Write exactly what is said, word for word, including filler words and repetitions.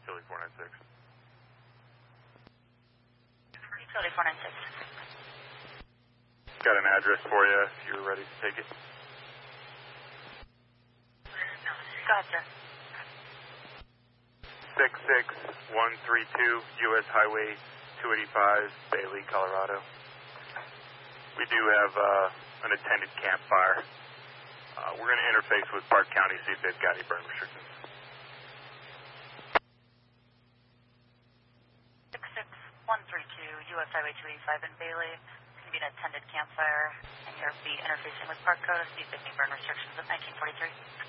Utility four nine six. Utility four nine six. Got an address for you if you're ready to take it. Go ahead, sir. six six one three two U S Highway two eighty-five, Bailey, Colorado. We do have uh, an attended campfire. Uh, we're going to interface with Park County, see if they've got any burn restrictions. six six one three two U S Highway two eighty-five in Bailey. It's going to be an attended campfire, and you'll be interfacing with Park Code to see if they have any burn restrictions at nineteen forty-three.